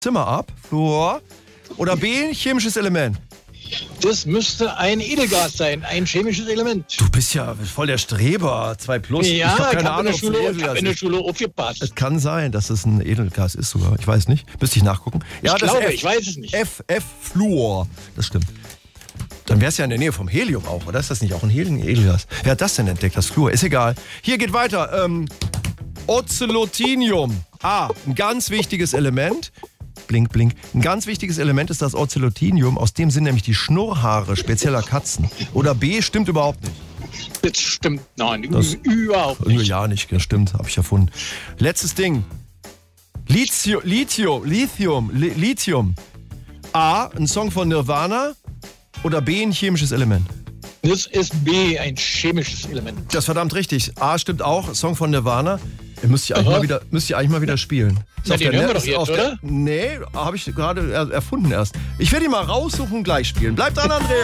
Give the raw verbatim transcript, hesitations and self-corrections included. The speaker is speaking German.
Zimmer ab, Fluor. Oder B, ein chemisches Element. Das müsste ein Edelgas sein, ein chemisches Element. Du bist ja voll der Streber, zwei plus. Ja, ich habe keine ich hab Ahnung, in ob der es ein Schule, Edelgas ich hab in der ist. Schule aufgepasst. Es kann sein, dass es ein Edelgas ist sogar. Ich weiß nicht. Müsste ich nachgucken. Ja, ich das glaube, F, ich weiß es nicht. F, F, Fluor. Das stimmt. Dann wäre es ja in der Nähe vom Helium auch, oder? Ist das nicht auch ein Helium, Edelgas? Wer hat das denn entdeckt, das Fluor? Ist egal. Hier geht weiter. Ähm, Ozelotinium. Ah, ein ganz wichtiges Element. Blink, blink. Ein ganz wichtiges Element ist das Ozelotinium. Aus dem sind nämlich die Schnurrhaare spezieller Katzen. Oder B, stimmt überhaupt nicht. Das stimmt, nein, Das- überhaupt nicht. Ja, nicht, das stimmt, habe ich erfunden. Letztes Ding. Lithium, Lithium, Lithium, Li- Lithium. A, ein Song von Nirvana oder B, ein chemisches Element? Das ist B, ein chemisches Element. Das ist verdammt richtig. A stimmt auch, Song von Nirvana. Müsst ihr eigentlich, Aha. mal wieder, müsst ihr eigentlich mal wieder spielen. Ist Na, auf den der hören wir Net- doch jetzt, auf der- oder? Nee, habe ich gerade er- erfunden erst. Ich werde ihn mal raussuchen und gleich spielen. Bleibt dran, Andrea.